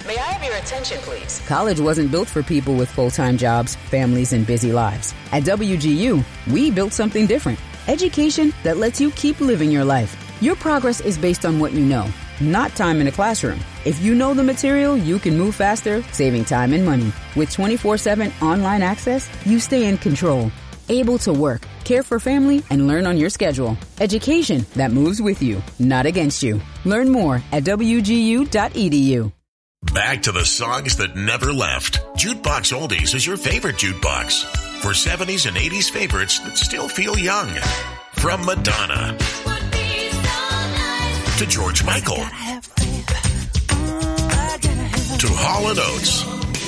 May I have your attention, please? College wasn't built for people with full-time jobs, families, and busy lives. At WGU, we built something different. Education that lets you keep living your life. Your progress is based on what you know, not time in a classroom. If you know the material, you can move faster, saving time and money. With 24/7 online access, you stay in control, able to work, care for family, and learn on your schedule. Education that moves with you, not against you. Learn more at wgu.edu. Back to the songs that never left. Jukebox Oldies is your favorite jukebox. For 70s and 80s favorites that still feel young. From Madonna to George Michael to Hall & Oates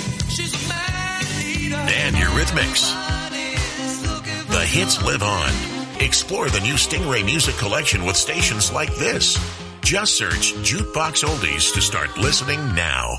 and Eurythmics. The hits live on. Explore the new Stingray music collection with stations like this. Just search Jukebox Oldies to start listening now.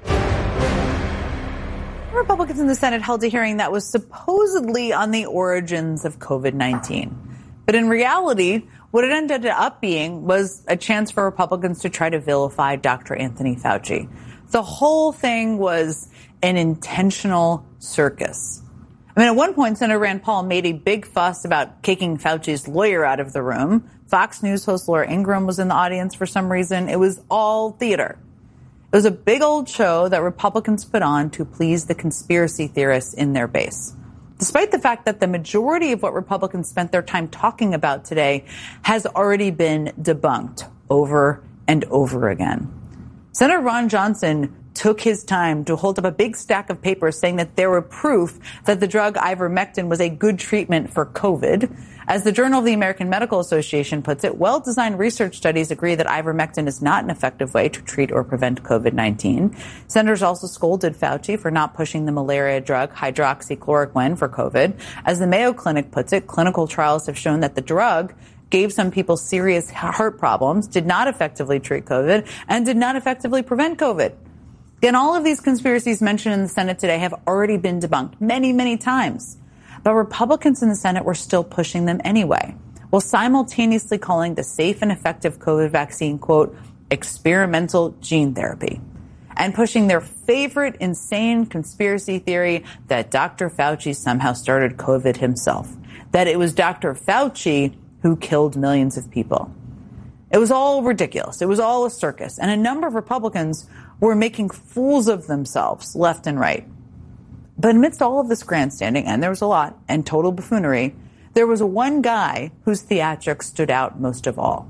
Republicans in the Senate held a hearing that was supposedly on the origins of COVID-19. But in reality, what it ended up being was a chance for Republicans to try to vilify Dr. Anthony Fauci. The whole thing was an intentional circus. I mean, at one point, Senator Rand Paul made a big fuss about kicking Fauci's lawyer out of the room. Fox News host Laura Ingraham was in the audience for some reason. It was all theater. It was a big old show that Republicans put on to please the conspiracy theorists in their base. Despite the fact that the majority of what Republicans spent their time talking about today has already been debunked over and over again. Senator Ron Johnson took his time to hold up a big stack of papers saying that there were proof that the drug ivermectin was a good treatment for COVID. As the Journal of the American Medical Association puts it, well-designed research studies agree that ivermectin is not an effective way to treat or prevent COVID-19. Senators also scolded Fauci for not pushing the malaria drug hydroxychloroquine for COVID. As the Mayo Clinic puts it, clinical trials have shown that the drug gave some people serious heart problems, did not effectively treat COVID, and did not effectively prevent COVID. Again, all of these conspiracies mentioned in the Senate today have already been debunked many, many times. But Republicans in the Senate were still pushing them anyway, while simultaneously calling the safe and effective COVID vaccine, quote, experimental gene therapy, and pushing their favorite insane conspiracy theory that Dr. Fauci somehow started COVID himself, that it was Dr. Fauci who killed millions of people. It was all ridiculous. It was all a circus. And a number of Republicans were making fools of themselves left and right. But amidst all of this grandstanding, and there was a lot, and total buffoonery, there was one guy whose theatrics stood out most of all.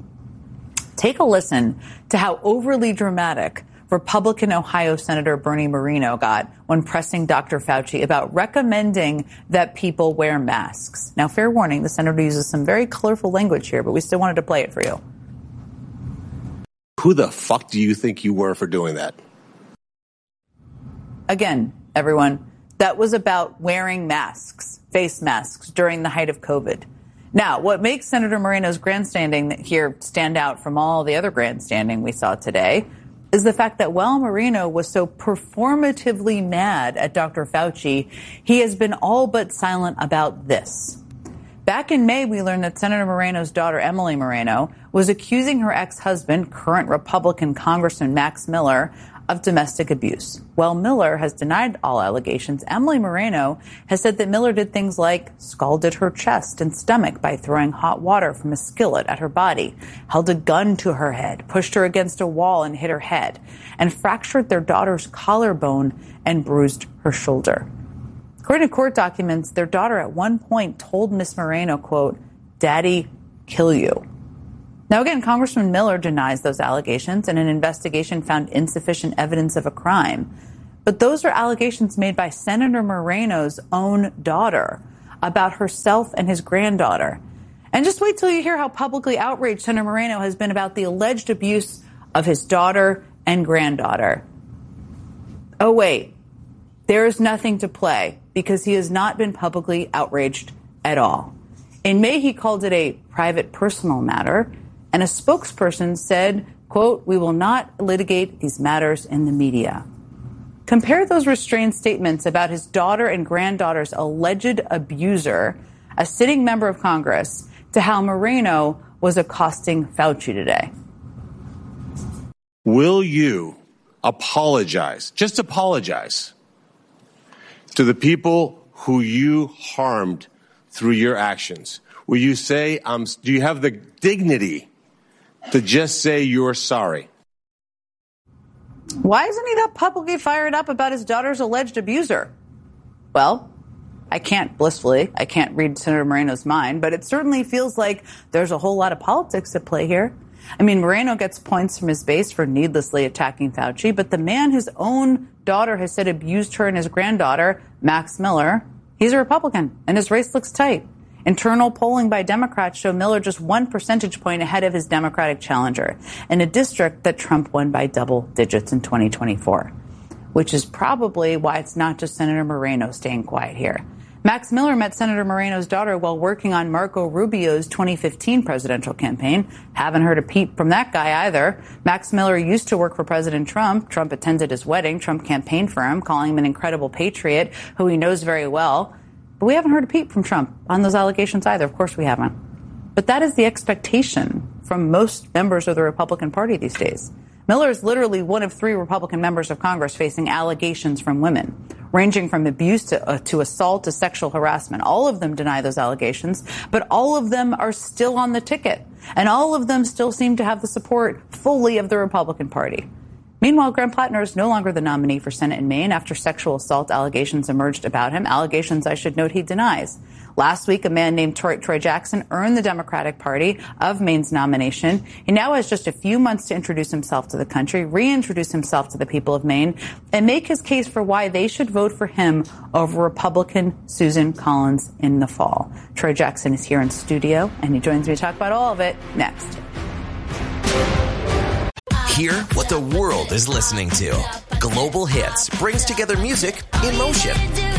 Take a listen to how overly dramatic Republican Ohio Senator Bernie Moreno got when pressing Dr. Fauci about recommending that people wear masks. Now, fair warning, the senator uses some very colorful language here, but we still wanted to play it for you. Who the fuck do you think you were for doing that? Again, everyone, that was about wearing masks, face masks, during the height of COVID. Now, what makes Senator Moreno's grandstanding here stand out from all the other grandstanding we saw today is the fact that while Moreno was so performatively mad at Dr. Fauci, he has been all but silent about this. Back in May, we learned that Senator Moreno's daughter, Emily Moreno, was accusing her ex-husband, current Republican Congressman Max Miller, of domestic abuse. While Miller has denied all allegations, Emily Moreno has said that Miller did things like scalded her chest and stomach by throwing hot water from a skillet at her body, held a gun to her head, pushed her against a wall and hit her head, and fractured their daughter's collarbone and bruised her shoulder. According to court documents, their daughter at one point told Miss Moreno, quote, "Daddy, kill you." Now, again, Congressman Miller denies those allegations, and an investigation found insufficient evidence of a crime. But those are allegations made by Senator Moreno's own daughter about herself and his granddaughter. And just wait till you hear how publicly outraged Senator Moreno has been about the alleged abuse of his daughter and granddaughter. Oh, wait, there is nothing to play because he has not been publicly outraged at all. In May, he called it a private personal matter. And a spokesperson said, quote, "We will not litigate these matters in the media." Compare those restrained statements about his daughter and granddaughter's alleged abuser, a sitting member of Congress, to how Moreno was accosting Fauci today. Will you apologize, just apologize to the people who you harmed through your actions? Will you say, do you have the dignity to just say you're sorry? Why isn't he that publicly fired up about his daughter's alleged abuser? Well, I can't read Senator Moreno's mind, but it certainly feels like there's a whole lot of politics at play here. I mean, Moreno gets points from his base for needlessly attacking Fauci, but the man whose own daughter has said abused her and his granddaughter, Max Miller, he's a Republican, and his race looks tight. Internal polling by Democrats show Miller just 1 percentage point ahead of his Democratic challenger in a district that Trump won by double digits in 2024, which is probably why it's not just Senator Moreno staying quiet here. Max Miller met Senator Moreno's daughter while working on Marco Rubio's 2015 presidential campaign. Haven't heard a peep from that guy either. Max Miller used to work for President Trump. Trump attended his wedding. Trump campaigned for him, calling him an incredible patriot who he knows very well. But we haven't heard a peep from Trump on those allegations either. Of course we haven't. But that is the expectation from most members of the Republican Party these days. Miller is literally one of 3 Republican members of Congress facing allegations from women, ranging from abuse to assault to sexual harassment. All of them deny those allegations, but all of them are still on the ticket, and all of them still seem to have the support fully of the Republican Party. Meanwhile, Graham Plattner is no longer the nominee for Senate in Maine after sexual assault allegations emerged about him, allegations I should note he denies. Last week, a man named Troy Jackson earned the Democratic Party of Maine's nomination. He now has just a few months to introduce himself to the country, reintroduce himself to the people of Maine, and make his case for why they should vote for him over Republican Susan Collins in the fall. Troy Jackson is here in studio, and he joins me to talk about all of it next. Hear what the world is listening to. Global Hits brings together music in motion.